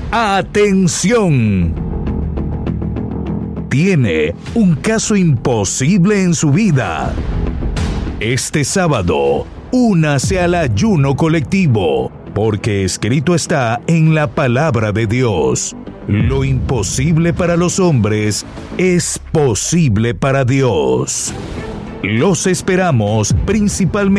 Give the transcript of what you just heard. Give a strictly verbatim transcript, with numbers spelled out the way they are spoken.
¡Atención! Tiene un caso imposible en su vida. Este sábado, únase al ayuno colectivo, porque escrito está en la palabra de Dios: lo imposible para los hombres es posible para Dios. Los esperamos principalmente